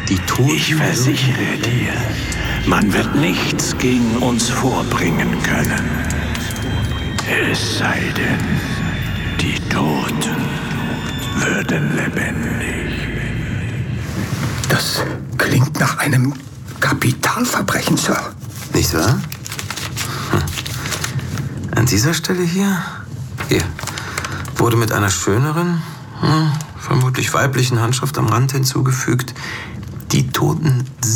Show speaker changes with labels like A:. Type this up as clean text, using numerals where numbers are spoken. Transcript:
A: Die Toten...
B: Ich versichere dir, man wird nichts gegen uns vorbringen können. Es sei denn, die Toten würden lebendig.
C: Das klingt nach einem Kapitalverbrechen, Sir.
A: Nicht wahr? An dieser Stelle hier wurde mit einer schöneren, vermutlich weiblichen Handschrift am Rand hinzugefügt: Die Toten